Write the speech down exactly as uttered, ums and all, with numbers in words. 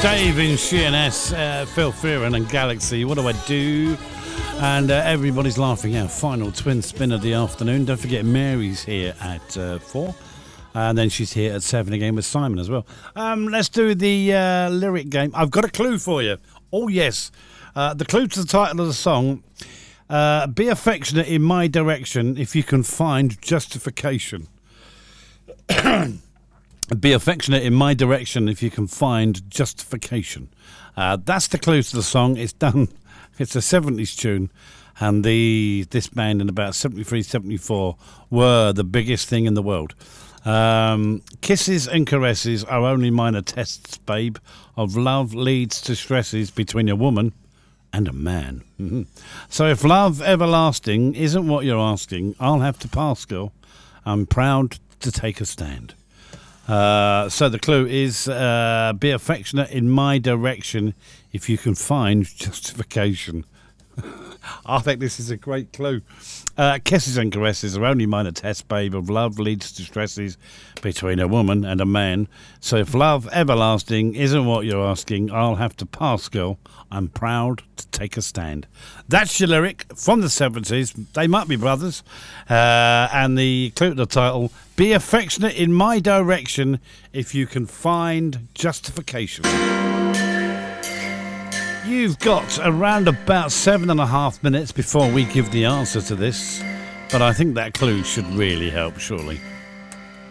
Dave in Sheerness, uh, Phil Fearon and Galaxy, What Do I Do? And uh, everybody's laughing out. Final twin spin of the afternoon. Don't forget Mary's here at uh, four. And then she's here at seven again with Simon as well. Um, let's do the uh, lyric game. I've got a clue for you. Oh, yes. Uh, the clue to the title of the song, uh, be affectionate in my direction if you can find justification. Be affectionate in my direction if you can find justification. Uh, that's the clue to the song. It's done. It's a seventies tune. And the this band in about seventy-three, seventy-four were the biggest thing in the world. Um, kisses and caresses are only minor tests, babe, of love leads to stresses between a woman and a man. Mm-hmm. So if love everlasting isn't what you're asking, I'll have to pass, girl. I'm proud to take a stand. Uh, so the clue is uh, be affectionate in my direction if you can find justification. I think this is a great clue. Uh, kisses and caresses are only minor tests, babe, of love leads to stresses between a woman and a man. So if love everlasting isn't what you're asking, I'll have to pass, girl. I'm proud to take a stand. That's your lyric from the seventies. They might be brothers. Uh, and the clue to the title, be affectionate in my direction if you can find justification. You've got around about seven and a half minutes before we give the answer to this, but I think that clue should really help, surely.